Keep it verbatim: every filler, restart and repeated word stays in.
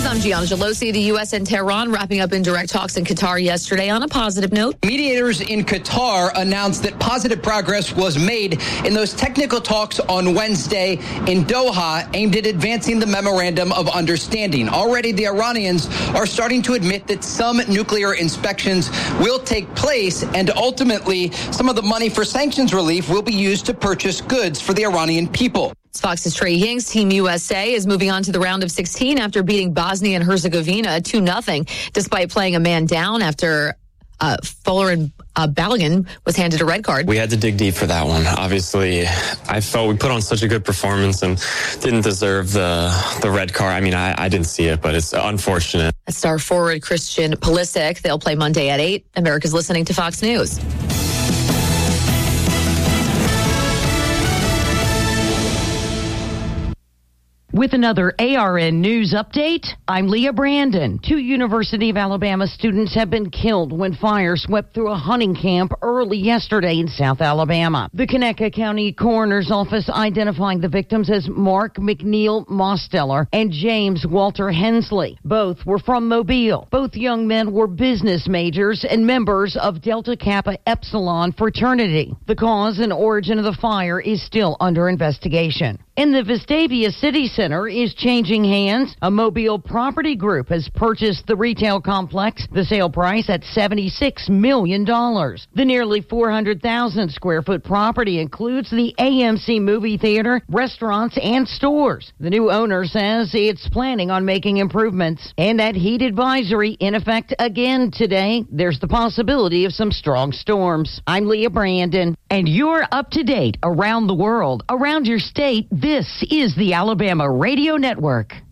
News, I'm Gianna Gelosi. The U S and Tehran wrapping up indirect talks in Qatar yesterday on a positive note. Mediators in Qatar announced that positive progress was made in those technical talks on Wednesday in Doha aimed at advancing the memorandum of understanding. Already, the Iranians are starting to admit that some nuclear inspections will take place, and ultimately, some of the money for sanctions relief will be used to purchase goods for the Iranian people. Fox's Trey Ying's Team U S A is moving on to the round of sixteen after beating Bosnia and Herzegovina two nothing, despite playing a man down after uh, Folarin uh, Balogun was handed a red card. We had to dig deep for that one. Obviously, I felt we put on such a good performance and didn't deserve the the red card. I mean, I, I didn't see it, but it's unfortunate. Star forward Christian Pulisic, they'll play Monday at eight. America's listening to Fox News. With another A R N News update, I'm Leah Brandon. Two University of Alabama students have been killed when fire swept through a hunting camp early yesterday in South Alabama. The Conecuh County Coroner's Office identifying the victims as Mark McNeil Mosteller and James Walter Hensley. Both were from Mobile. Both young men were business majors and members of Delta Kappa Epsilon fraternity. The cause and origin of the fire is still under investigation. And the Vestavia City Center is changing hands. A Mobile property group has purchased the retail complex, the sale price at seventy-six million dollars. The nearly four hundred thousand square foot property includes the A M C movie theater, restaurants, and stores. The new owner says it's planning on making improvements. And that heat advisory in effect again today. There's the possibility of some strong storms. I'm Leah Brandon, and you're up to date around the world, around your state. This is the Alabama Radio Network.